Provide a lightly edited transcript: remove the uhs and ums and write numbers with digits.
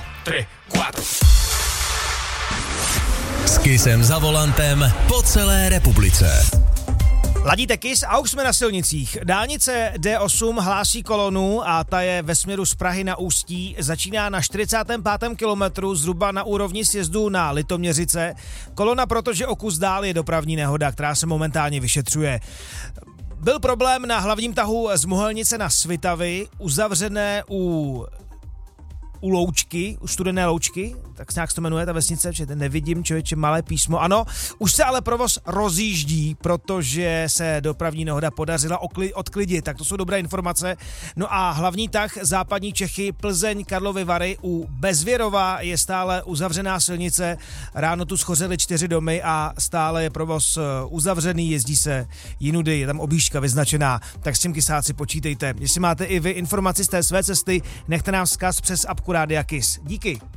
3, 4. S Kissem za volantem po celé republice. Ladíte Kiss a už jsme na silnicích. Dálnice D8 hlásí kolonu a ta je ve směru z Prahy na Ústí. Začíná na 45. kilometru, zhruba na úrovni sjezdu na Litoměřice. Kolona, protože o kus dál je dopravní nehoda, která se momentálně vyšetřuje. Byl problém na hlavním tahu z Mohelnice na Svitavy, uzavřené u Loučky, u Studené Loučky, tak nějak se to jmenuje ta vesnice, že nevidím, člověče, malé písmo. Ano, už se ale provoz rozjíždí, protože se dopravní nehoda podařila odklidit, tak to jsou dobré informace. No a hlavní tah západní Čechy, Plzeň, Karlovy Vary u Bezvěrova je stále uzavřená silnice. Ráno tu schořely 4 domy a stále je provoz uzavřený, jezdí se jinudy, je tam objížďka vyznačená, tak s tím kysáci počítejte. Jestli máte i vy informaci z té své cesty, nechte nám vzkaz přes apku Rádia Kiss. Díky.